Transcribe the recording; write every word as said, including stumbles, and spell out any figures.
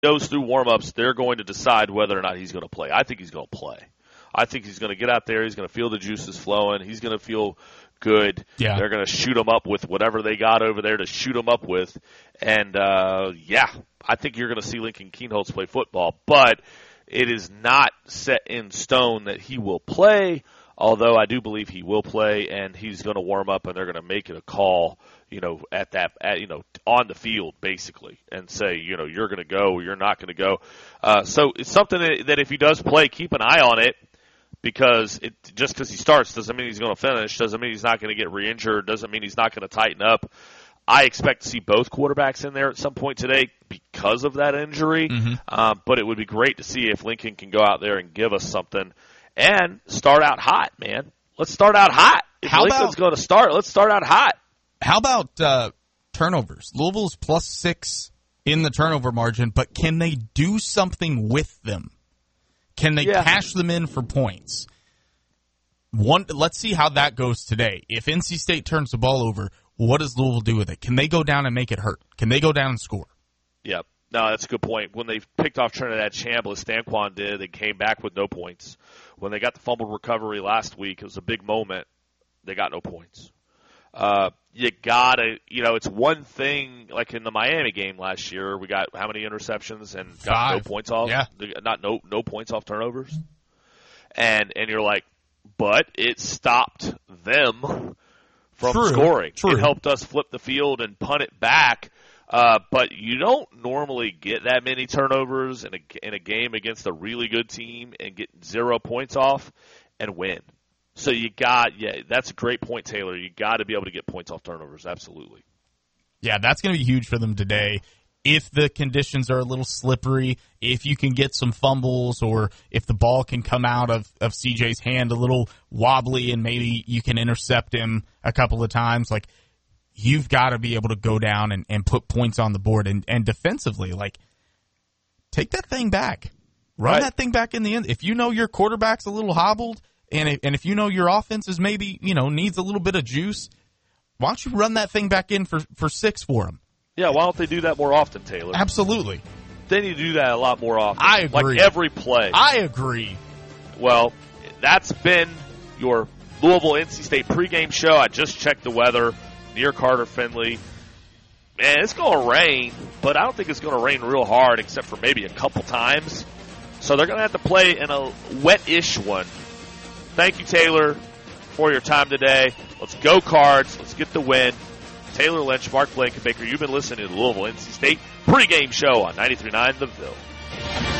goes through warm-ups, they're going to decide whether or not he's going to play. I think he's going to play. I think he's going to get out there. He's going to feel the juices flowing. He's going to feel good. Yeah. They're going to shoot him up with whatever they got over there to shoot him up with. And, uh, yeah, I think you're going to see Lincoln Kienholz play football. But it is not set in stone that he will play, although I do believe he will play, and he's going to warm up, and they're going to make it a call, you know, at that, at, you know, on the field, basically, and say, you know, you're going to go or you're not going to go. Uh, so it's something that, that if he does play, keep an eye on it. Because it, just because he starts doesn't mean he's going to finish, doesn't mean he's not going to get re-injured, doesn't mean he's not going to tighten up. I expect to see both quarterbacks in there at some point today because of that injury. Mm-hmm. Uh, but it would be great to see if Lincoln can go out there and give us something and start out hot, man. Let's start out hot. If How Lincoln's about, going to start, let's start out hot. How about uh, turnovers? Louisville's plus six in the turnover margin, but can they do something with them? Can they yeah. cash them in for points? One, let's see how that goes today. If N C State turns the ball over, what does Louisville do with it? Can they go down and make it hurt? Can they go down and score? Yep. No, that's a good point. When they picked off Trinidad Chambliss, Stanquan did, they came back with no points. When they got the fumbled recovery last week, it was a big moment. They got no points. Uh, you gotta, you know, it's one thing, like in the Miami game last year, we got how many interceptions and got Five. no points off? Yeah. Not no, no points off turnovers. And, and you're like, but it stopped them from True. scoring. True. It helped us flip the field and punt it back. Uh, but you don't normally get that many turnovers in a, in a game against a really good team and get zero points off and win. So you got, yeah, that's a great point, Taylor. You got to be able to get points off turnovers, absolutely. Yeah, that's going to be huge for them today. If the conditions are a little slippery, if you can get some fumbles, or if the ball can come out of, of C J's hand a little wobbly and maybe you can intercept him a couple of times, like, you've got to be able to go down and, and put points on the board. And, and defensively, like, take that thing back. Run Right. that thing back in the end. If you know your quarterback's a little hobbled, and if, and if you know your offense is maybe, you know, needs a little bit of juice, why don't you run that thing back in for, for six for them? Yeah, why don't they do that more often, Taylor? Absolutely. They need to do that a lot more often. I agree. Like every play. I agree. Well, that's been your Louisville N C State pregame show. I just checked the weather near Carter Finley. Man, it's going to rain, but I don't think it's going to rain real hard except for maybe a couple times. So they're going to have to play in a wet-ish one. Thank you, Taylor, for your time today. Let's go Cards. Let's get the win. Taylor Lynch, Mark Blankenbaker, you've been listening to the Louisville N C State pregame show on ninety-three point nine The Ville.